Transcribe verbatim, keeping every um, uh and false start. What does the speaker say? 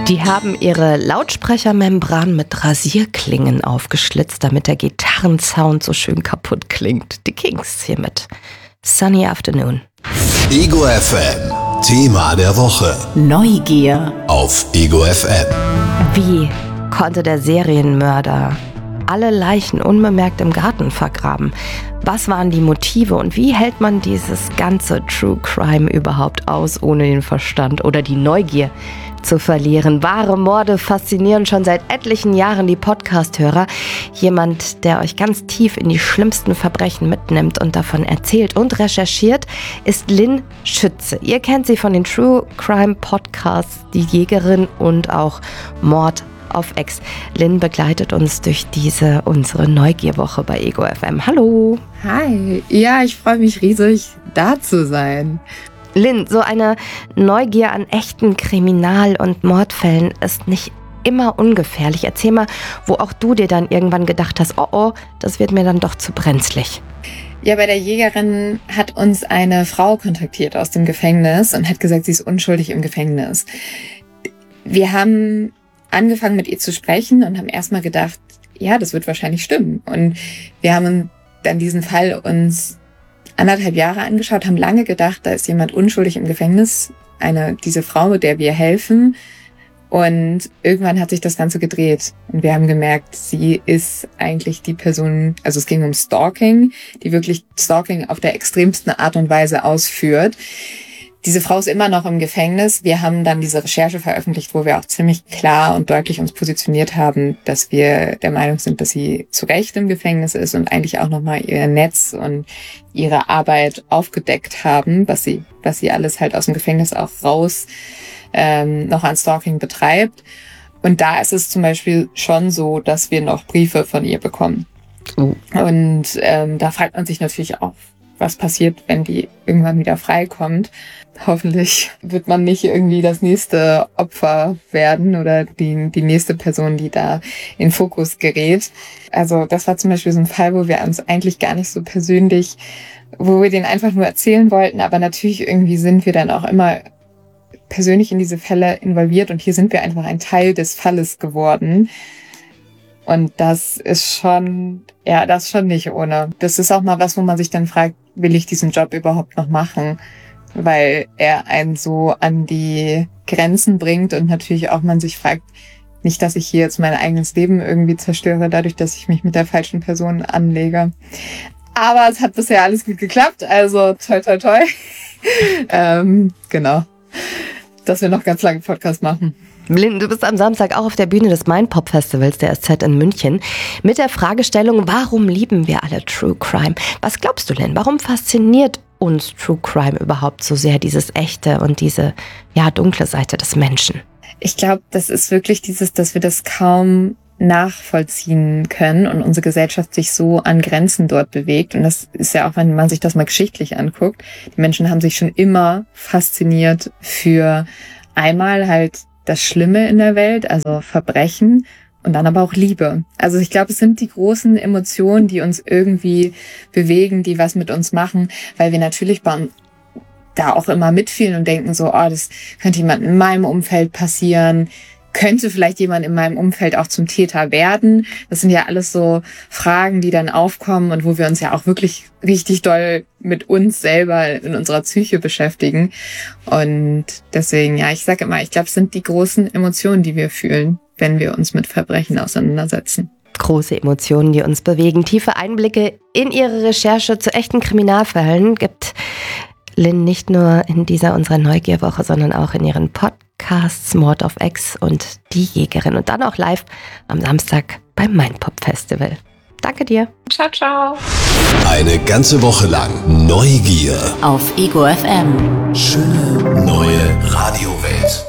Die haben ihre Lautsprechermembran mit Rasierklingen aufgeschlitzt, damit der Gitarrensound so schön kaputt klingt. Die Kings hier mit Sunny Afternoon. Ego F M, Thema der Woche. Neugier. Auf Ego F M. Wie konnte der Serienmörder alle Leichen unbemerkt im Garten vergraben? Was waren die Motive und wie hält man dieses ganze True Crime überhaupt aus, ohne den Verstand oder die Neugier zu verlieren? Wahre Morde faszinieren schon seit etlichen Jahren die Podcast-Hörer. Jemand, der euch ganz tief in die schlimmsten Verbrechen mitnimmt und davon erzählt und recherchiert, ist Lynn Schütze. Ihr kennt sie von den True Crime Podcasts, Die Jägerin und auch Mord auf Ex. Lynn begleitet uns durch diese, unsere Neugierwoche bei Ego F M. Hallo. Hi. Ja, ich freue mich riesig, da zu sein. Lynn, so eine Neugier an echten Kriminal- und Mordfällen ist nicht immer ungefährlich. Erzähl mal, wo auch du dir dann irgendwann gedacht hast, oh oh, das wird mir dann doch zu brenzlig. Ja, bei der Jägerin hat uns eine Frau kontaktiert aus dem Gefängnis und hat gesagt, sie ist unschuldig im Gefängnis. Wir haben angefangen mit ihr zu sprechen und haben erstmal gedacht, ja, das wird wahrscheinlich stimmen. Und wir haben dann diesen Fall uns anderthalb Jahre angeschaut, haben lange gedacht, da ist jemand unschuldig im Gefängnis, eine diese Frau, mit der wir helfen. Und irgendwann hat sich das Ganze gedreht und wir haben gemerkt, sie ist eigentlich die Person, also es ging um Stalking, die wirklich Stalking auf der extremsten Art und Weise ausführt. Diese Frau ist immer noch im Gefängnis. Wir haben dann diese Recherche veröffentlicht, wo wir auch ziemlich klar und deutlich uns positioniert haben, dass wir der Meinung sind, dass sie zu Recht im Gefängnis ist und eigentlich auch nochmal ihr Netz und ihre Arbeit aufgedeckt haben, was sie, was sie alles halt aus dem Gefängnis auch raus ähm, noch an Stalking betreibt. Und da ist es zum Beispiel schon so, dass wir noch Briefe von ihr bekommen. Oh. Und ähm, da fragt man sich natürlich auch, was passiert, wenn die irgendwann wieder freikommt. Hoffentlich wird man nicht irgendwie das nächste Opfer werden oder die, die nächste Person, die da in Fokus gerät. Also das war zum Beispiel so ein Fall, wo wir uns eigentlich gar nicht so persönlich, wo wir den einfach nur erzählen wollten, aber natürlich irgendwie sind wir dann auch immer persönlich in diese Fälle involviert und hier sind wir einfach ein Teil des Falles geworden. Und das ist schon, ja, das ist schon nicht ohne. Das ist auch mal was, wo man sich dann fragt, will ich diesen Job überhaupt noch machen? Weil er einen so an die Grenzen bringt und natürlich auch man sich fragt, nicht, dass ich hier jetzt mein eigenes Leben irgendwie zerstöre, dadurch, dass ich mich mit der falschen Person anlege. Aber es hat bisher alles gut geklappt, also toi toi toi. ähm, genau, dass wir noch ganz lange Podcast machen. Lynn, du bist am Samstag auch auf der Bühne des Mindpop-Festivals der S Z in München mit der Fragestellung, warum lieben wir alle True Crime? Was glaubst du, Lynn? Warum fasziniert uns True Crime überhaupt so sehr, dieses Echte und diese ja dunkle Seite des Menschen? Ich glaube, das ist wirklich dieses, dass wir das kaum nachvollziehen können und unsere Gesellschaft sich so an Grenzen dort bewegt. Und das ist ja auch, wenn man sich das mal geschichtlich anguckt, die Menschen haben sich schon immer fasziniert für einmal halt das Schlimme in der Welt, also Verbrechen und dann aber auch Liebe. Also ich glaube, es sind die großen Emotionen, die uns irgendwie bewegen, die was mit uns machen, weil wir natürlich bei, da auch immer mitfühlen und denken so, oh, das könnte jemand in meinem Umfeld passieren, könnte vielleicht jemand in meinem Umfeld auch zum Täter werden. Das sind ja alles so Fragen, die dann aufkommen und wo wir uns ja auch wirklich richtig doll mit uns selber in unserer Psyche beschäftigen. Und deswegen, ja, ich sage immer, ich glaube, es sind die großen Emotionen, die wir fühlen, wenn wir uns mit Verbrechen auseinandersetzen. Große Emotionen, die uns bewegen. Tiefe Einblicke in ihre Recherche zu echten Kriminalfällen gibt Lynn nicht nur in dieser unserer Neugierwoche, sondern auch in ihren Podcasts Mord auf Ex und Die Jägerin und dann auch live am Samstag beim Mindpop Festival. Danke dir. Ciao, ciao. Eine ganze Woche lang Neugier auf Ego F M. Schöne neue Radiowelt.